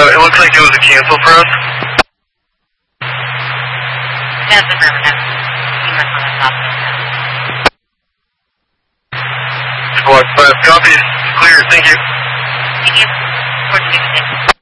It looks like it was a cancel for us. That's the perfect. You must want to stop this. What? Copy. Clear. Thank you. Thank you. 14.